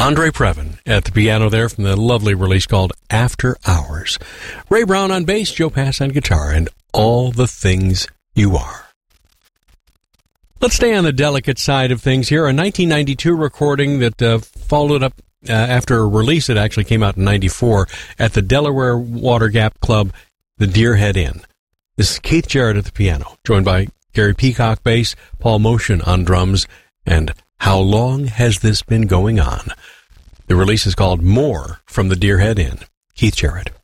Andre Previn at the piano there from the lovely release called After Hours. Ray Brown on bass, Joe Pass on guitar, and All the Things You Are. Let's stay on the delicate side of things here. A 1992 recording that followed up after a release that actually came out in 94 at the Delaware Water Gap Club, the Deerhead Inn. This is Keith Jarrett at the piano, joined by Gary Peacock bass, Paul Motion on drums, and How Long Has This Been Going On? The release is called More from the Deerhead Inn. Keith Jarrett.